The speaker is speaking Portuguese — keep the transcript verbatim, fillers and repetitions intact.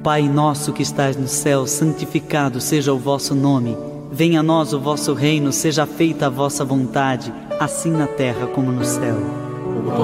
Pai nosso que estais no céu, santificado seja o vosso nome. Venha a nós o vosso reino, seja feita a vossa vontade, assim na terra como no céu.